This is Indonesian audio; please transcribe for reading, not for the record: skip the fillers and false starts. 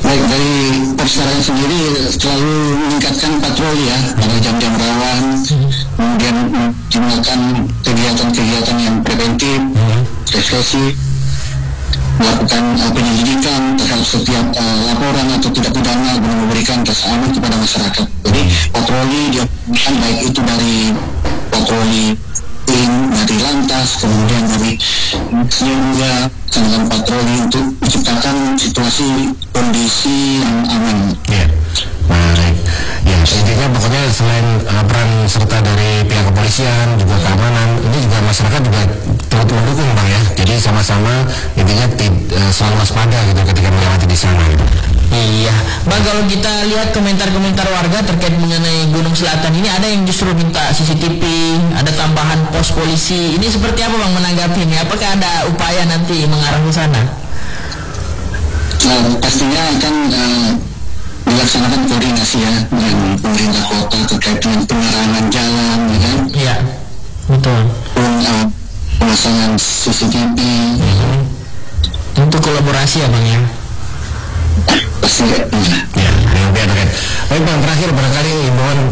Baik, dari Persaraan sendiri selalu meningkatkan patroli ya pada jam-jam rawan, kemudian menggunakan kegiatan-kegiatan yang preventif, represi, melakukan penyelidikan terhadap setiap laporan atau tindak pidana guna memberikan rasa aman kepada masyarakat. Jadi patroli dilakukan baik itu dari patroli tim, dari lantas, kemudian dari juga dengan patroli untuk menciptakan situasi kondisi yang aman. Ya, baik. Ya, intinya pokoknya selain peran serta dari pihak kepolisian, juga keamanan, ini juga masyarakat juga turut mendukung Bang ya. Jadi sama-sama intinya selalu waspada gitu ketika melewati di sana. Iya, Bang, kalau kita lihat komentar-komentar warga terkait mengenai Gunung Selatan ini, ada yang justru minta CCTV, ada tambahan pos polisi. Ini seperti apa Bang menanggapi ini? Apakah ada upaya nanti mengarah ke sana? Pastinya akan dilaksanakan koordinasi ya dengan pemerintah kota terkait dengan penerangan jalan, ya kan? Iya, betul. Pemasangan CCTV. Untuk kolaborasi ya Bang ya. Pasti Ya, baik Bang, terakhir barangkali imbauan